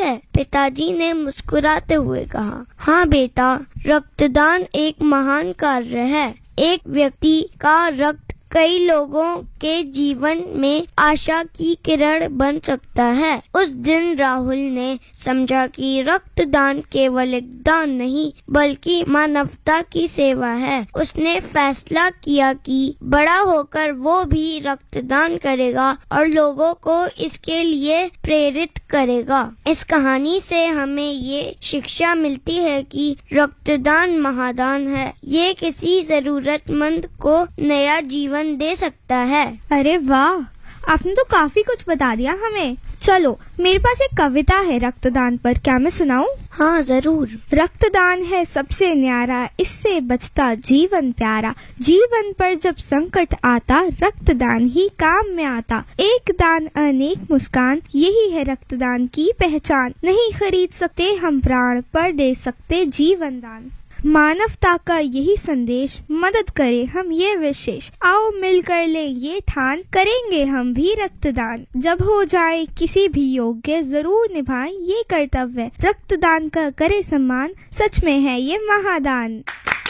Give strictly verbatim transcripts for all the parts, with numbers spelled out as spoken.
है? पिताजी ने मुस्कुराते हुए कहा, हाँ बेटा, रक्तदान एक महान कार्य है। एक व्यक्ति का रक्त कई लोगों के जीवन में आशा की किरण बन सकता है। उस दिन राहुल ने समझा कि रक्तदान केवल एक दान नहीं बल्कि मानवता की सेवा है। उसने फैसला किया कि बड़ा होकर वो भी रक्तदान करेगा और लोगों को इसके लिए प्रेरित करेगा। इस कहानी से हमें ये शिक्षा मिलती है कि रक्तदान महादान है। ये किसी जरूरतमंद को नया जीवन दे सकता है। अरे वाह, आपने तो काफी कुछ बता दिया हमें। चलो, मेरे पास एक कविता है रक्तदान पर, क्या मैं सुनाऊं? हाँ जरूर। रक्तदान है सबसे न्यारा, इससे बचता जीवन प्यारा। जीवन पर जब संकट आता, रक्तदान ही काम में आता। एक दान अनेक मुस्कान, यही है रक्तदान की पहचान। नहीं खरीद सकते हम प्राण, पर दे सकते जीवन दान। मानवता का यही संदेश, मदद करें हम ये विशेष। आओ मिलकर लें ये ठान, करेंगे हम भी रक्तदान। जब हो जाए किसी भी योग्य, जरूर निभाएं ये कर्तव्य। रक्तदान का करे सम्मान, सच में है ये महादान।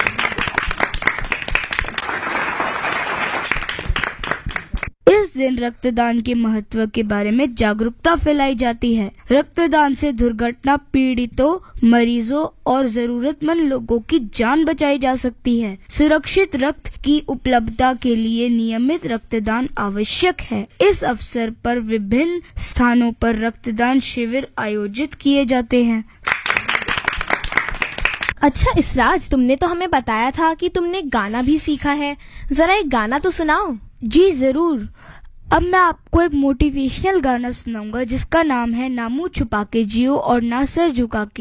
इस दिन रक्तदान के महत्व के बारे में जागरूकता फैलाई जाती है। रक्तदान से दुर्घटना पीड़ितों, मरीजों और जरूरतमंद लोगों की जान बचाई जा सकती है। सुरक्षित रक्त की उपलब्धता के लिए नियमित रक्तदान आवश्यक है। इस अवसर पर विभिन्न स्थानों पर रक्तदान शिविर आयोजित किए जाते हैं। अच्छा इसराज, तुमने तो हमें बताया था कि तुमने गाना भी सीखा है। जरा एक गाना तो सुनाओ। जी जरूर। अब मैं आपको एक मोटिवेशनल गाना सुनाऊंगा जिसका नाम है ना मुंह छुपा के जियो और ना सर झुका के